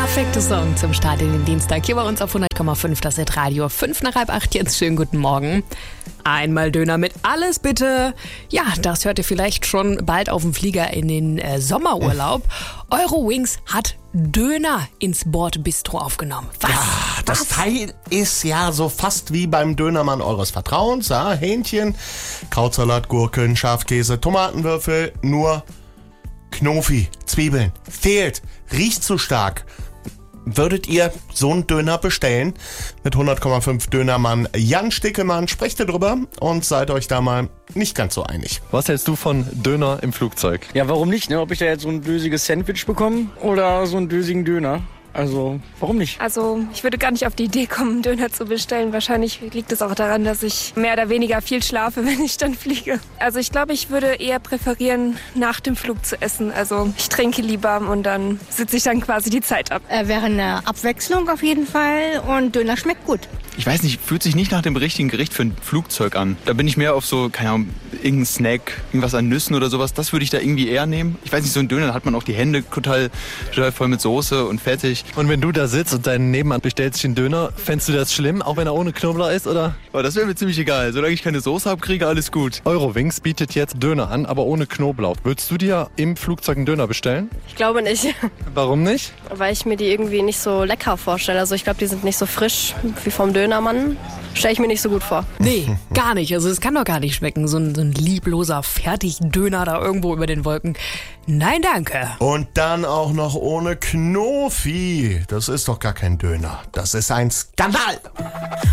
perfekte Song zum Start in den Dienstag. Hier bei uns auf 100,5, das ist Radio 5 nach halb 8. Jetzt schönen guten Morgen. Einmal Döner mit alles bitte. Ja, das hört ihr vielleicht schon bald auf dem Flieger in den Sommerurlaub. Eurowings hat Döner ins Bordbistro aufgenommen. Was? Ja, das Teil ist ja so fast wie beim Dönermann eures Vertrauens. Ja, Hähnchen, Krautsalat, Gurken, Schafkäse, Tomatenwürfel, nur Knofi, Zwiebeln. Fehlt, riecht zu stark. Würdet ihr so einen Döner bestellen? Mit 100,5 Dönermann Jan Stickelmann sprecht ihr drüber und seid euch da mal nicht ganz so einig. Was hältst du von Döner im Flugzeug? Ja, warum nicht? Ne? Ob ich da jetzt so ein dösiges Sandwich bekomme oder so einen dösigen Döner? Also, warum nicht? Also, ich würde gar nicht auf die Idee kommen, einen Döner zu bestellen. Wahrscheinlich liegt es auch daran, dass ich mehr oder weniger viel schlafe, wenn ich dann fliege. Also, ich glaube, ich würde eher präferieren, nach dem Flug zu essen. Also, ich trinke lieber und dann sitze ich dann quasi die Zeit ab. Wäre eine Abwechslung auf jeden Fall und Döner schmeckt gut. Ich weiß nicht, fühlt sich nicht nach dem richtigen Gericht für ein Flugzeug an. Da bin ich mehr auf so, keine Ahnung, irgendein Snack, irgendwas an Nüssen oder sowas. Das würde ich da irgendwie eher nehmen. Ich weiß nicht, so ein Döner, da hat man auch die Hände total voll mit Soße und fertig. Und wenn du da sitzt und deinen Nebenmann bestellt sich einen Döner, fändest du das schlimm, auch wenn er ohne Knoblauch ist, oder? Aber das wäre mir ziemlich egal. Solange ich keine Soße habe, kriege alles gut. Eurowings bietet jetzt Döner an, aber ohne Knoblauch. Würdest du dir im Flugzeug einen Döner bestellen? Ich glaube nicht, Warum nicht? weil ich mir die irgendwie nicht so lecker vorstelle. Also ich glaube, die sind nicht so frisch wie vom Dönermann. Stelle ich mir nicht so gut vor. Nee, gar nicht. Also es kann doch gar nicht schmecken. So ein liebloser Fertigdöner da irgendwo über den Wolken. Nein, danke. Und dann auch noch ohne Knofi. Das ist doch gar kein Döner. Das ist ein Skandal.